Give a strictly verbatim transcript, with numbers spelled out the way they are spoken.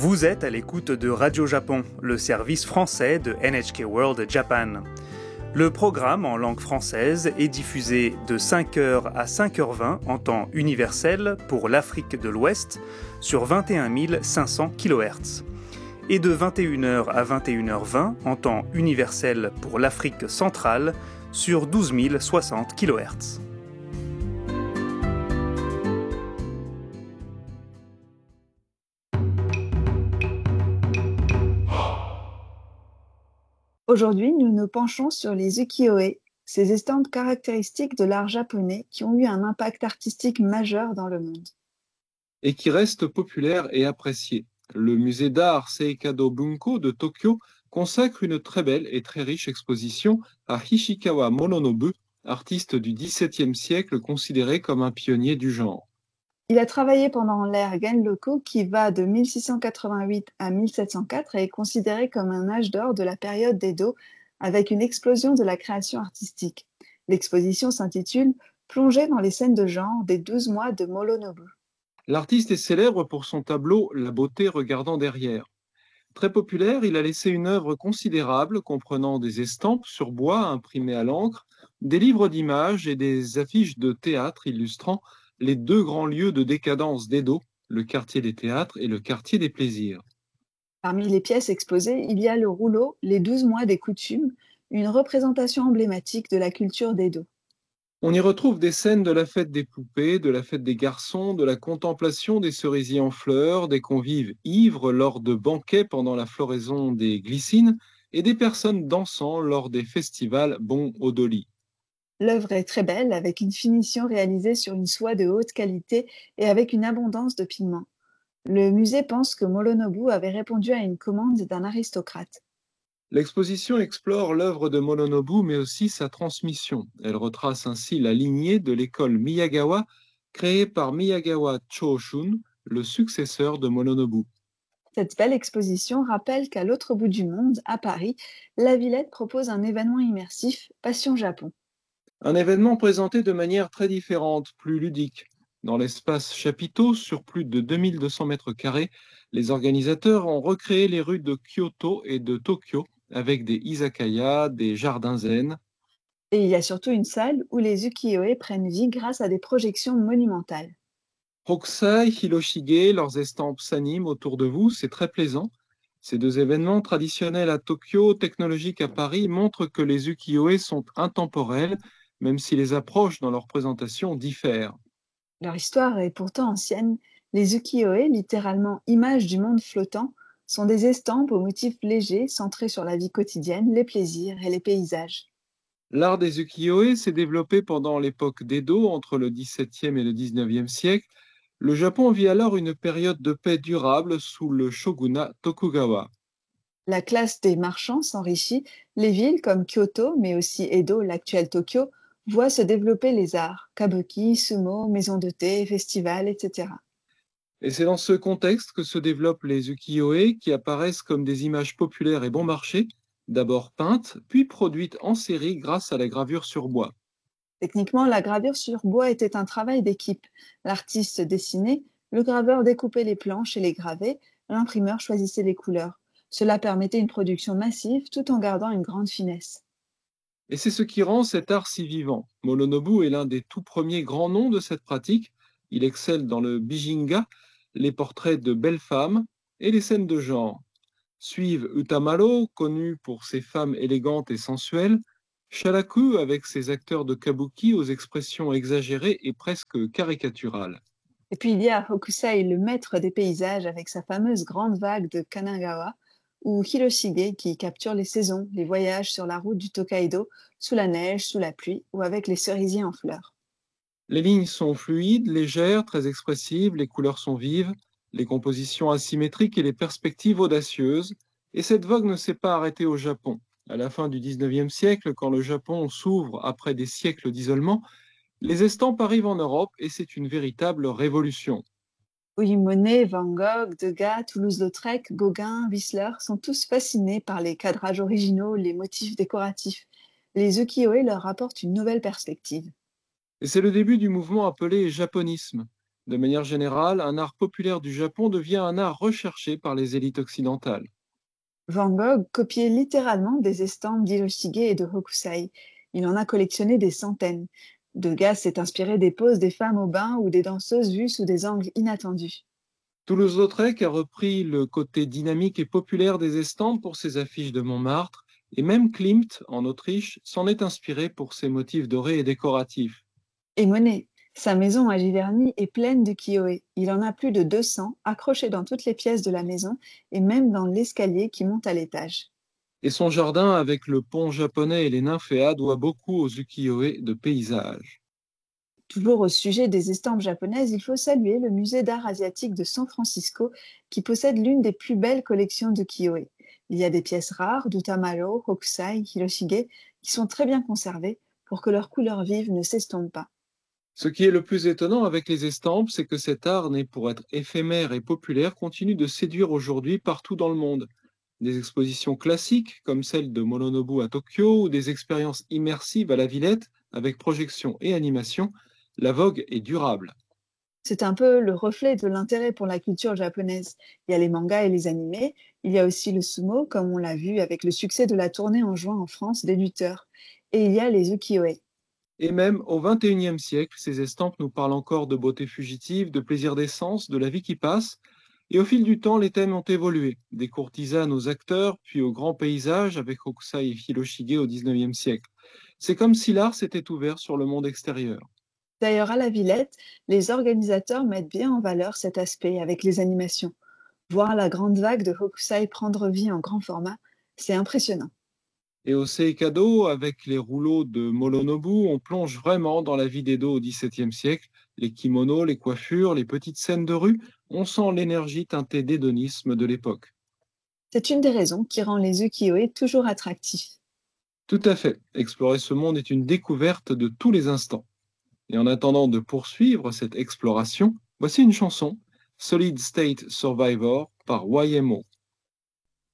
Vous êtes à l'écoute de Radio Japon, le service français de N H K World Japan. Le programme en langue française est diffusé de cinq heures à cinq heures vingt en temps universel pour l'Afrique de l'Ouest sur vingt et un mille cinq cents kilohertz et de vingt et une heures à vingt et une heures vingt en temps universel pour l'Afrique centrale sur douze mille soixante kilohertz. Aujourd'hui, nous nous penchons sur les ukiyo-e, ces estampes caractéristiques de l'art japonais qui ont eu un impact artistique majeur dans le monde. Et qui restent populaires et appréciés. Le musée d'art Seikado Bunko de Tokyo consacre une très belle et très riche exposition à Hishikawa Mononobu, artiste du dix-septième siècle considéré comme un pionnier du genre. Il a travaillé pendant l'ère Genroku qui va de mille six cent quatre-vingt-huit à mille sept cent quatre et est considéré comme un âge d'or de la période d'Edo avec une explosion de la création artistique. L'exposition s'intitule « Plongée dans les scènes de genre des douze mois de Mononobu ». L'artiste est célèbre pour son tableau « La beauté regardant derrière ». Très populaire, il a laissé une œuvre considérable comprenant des estampes sur bois imprimées à l'encre, des livres d'images et des affiches de théâtre illustrant les deux grands lieux de décadence d'Edo, le quartier des théâtres et le quartier des plaisirs. Parmi les pièces exposées, il y a le rouleau « Les douze mois des coutumes », une représentation emblématique de la culture d'Edo. On y retrouve des scènes de la fête des poupées, de la fête des garçons, de la contemplation des cerisiers en fleurs, des convives ivres lors de banquets pendant la floraison des glycines et des personnes dansant lors des festivals Bon Odoli. L'œuvre est très belle, avec une finition réalisée sur une soie de haute qualité et avec une abondance de pigments. Le musée pense que Mononobu avait répondu à une commande d'un aristocrate. L'exposition explore l'œuvre de Mononobu, mais aussi sa transmission. Elle retrace ainsi la lignée de l'école Miyagawa, créée par Miyagawa Choshun, le successeur de Mononobu. Cette belle exposition rappelle qu'à l'autre bout du monde, à Paris, la Villette propose un événement immersif, Passion Japon. Un événement présenté de manière très différente, plus ludique. Dans l'espace chapiteau, sur plus de deux mille deux cents mètres carrés, les organisateurs ont recréé les rues de Kyoto et de Tokyo avec des izakaya, des jardins zen. Et il y a surtout une salle où les ukiyo-e prennent vie grâce à des projections monumentales. Hokusai, Hiroshige, leurs estampes s'animent autour de vous, c'est très plaisant. Ces deux événements traditionnels à Tokyo, technologiques à Paris, montrent que les ukiyo-e sont intemporels, même si les approches dans leur présentation diffèrent. Leur histoire est pourtant ancienne. Les ukiyo-e, littéralement images du monde flottant, sont des estampes aux motifs légers centrés sur la vie quotidienne, les plaisirs et les paysages. L'art des ukiyo-e s'est développé pendant l'époque d'Edo, entre le dix-septième et le dix-neuvième siècle. Le Japon vit alors une période de paix durable sous le shogunat Tokugawa. La classe des marchands s'enrichit, les villes comme Kyoto, mais aussi Edo, l'actuel Tokyo, voient se développer les arts, kabuki, sumo, maisons de thé, festivals, et cetera. Et c'est dans ce contexte que se développent les ukiyo-e qui apparaissent comme des images populaires et bon marché, d'abord peintes, puis produites en série grâce à la gravure sur bois. Techniquement, la gravure sur bois était un travail d'équipe. L'artiste dessinait, le graveur découpait les planches et les gravait, l'imprimeur choisissait les couleurs. Cela permettait une production massive tout en gardant une grande finesse. Et c'est ce qui rend cet art si vivant. Mononobu est l'un des tout premiers grands noms de cette pratique. Il excelle dans le bijinga, les portraits de belles femmes et les scènes de genre. Suivent Utamaro, connu pour ses femmes élégantes et sensuelles, Sharaku avec ses acteurs de kabuki aux expressions exagérées et presque caricaturales. Et puis il y a Hokusai, le maître des paysages, avec sa fameuse grande vague de Kanagawa, ou Hiroshige qui capture les saisons, les voyages sur la route du Tokaido, sous la neige, sous la pluie ou avec les cerisiers en fleurs. Les lignes sont fluides, légères, très expressives, les couleurs sont vives, les compositions asymétriques et les perspectives audacieuses. Et cette vogue ne s'est pas arrêtée au Japon. À la fin du dix-neuvième siècle, quand le Japon s'ouvre après des siècles d'isolement, les estampes arrivent en Europe et c'est une véritable révolution. Oui, Monet, Van Gogh, Degas, Toulouse-Lautrec, Gauguin, Whistler sont tous fascinés par les cadrages originaux, les motifs décoratifs. Les ukiyo-e leur apportent une nouvelle perspective. Et c'est le début du mouvement appelé japonisme. De manière générale, un art populaire du Japon devient un art recherché par les élites occidentales. Van Gogh copiait littéralement des estampes d'Hiroshige et de Hokusai. Il en a collectionné des centaines. Degas s'est inspiré des poses des femmes au bain ou des danseuses vues sous des angles inattendus. Toulouse-Lautrec a repris le côté dynamique et populaire des estampes pour ses affiches de Montmartre, et même Klimt, en Autriche, s'en est inspiré pour ses motifs dorés et décoratifs. Et Monet, sa maison à Giverny est pleine de kiyoe. Il en a plus de deux cents accrochés dans toutes les pièces de la maison et même dans l'escalier qui monte à l'étage. Et son jardin avec le pont japonais et les nymphéas doit beaucoup aux ukiyo-e de paysages. Toujours au sujet des estampes japonaises, il faut saluer le musée d'art asiatique de San Francisco qui possède l'une des plus belles collections de kiyoe. Il y a des pièces rares d'Utamaro, Hokusai, Hiroshige qui sont très bien conservées pour que leur couleur vive ne s'estompe pas. Ce qui est le plus étonnant avec les estampes, c'est que cet art, né pour être éphémère et populaire, continue de séduire aujourd'hui partout dans le monde. Des expositions classiques, comme celle de Mononobu à Tokyo, ou des expériences immersives à la Villette, avec projection et animation, la vogue est durable. C'est un peu le reflet de l'intérêt pour la culture japonaise. Il y a les mangas et les animés, il y a aussi le sumo, comme on l'a vu avec le succès de la tournée en juin en France des lutteurs, et il y a les ukiyo-e. Et même au vingt et unième siècle, ces estampes nous parlent encore de beauté fugitive, de plaisir d'essence, de la vie qui passe. Et au fil du temps, les thèmes ont évolué, des courtisanes aux acteurs, puis aux grands paysages avec Hokusai et Hiroshige au dix-neuvième siècle. C'est comme si l'art s'était ouvert sur le monde extérieur. D'ailleurs, à la Villette, les organisateurs mettent bien en valeur cet aspect avec les animations. Voir la grande vague de Hokusai prendre vie en grand format, c'est impressionnant. Et au Seikado, avec les rouleaux de Mononobu, on plonge vraiment dans la vie d'Edo au dix-septième siècle. Les kimonos, les coiffures, les petites scènes de rue, on sent l'énergie teintée d'hédonisme de l'époque. C'est une des raisons qui rend les ukiyo-e toujours attractifs. Tout à fait. Explorer ce monde est une découverte de tous les instants. Et en attendant de poursuivre cette exploration, voici une chanson, Solid State Survivor par Y M O.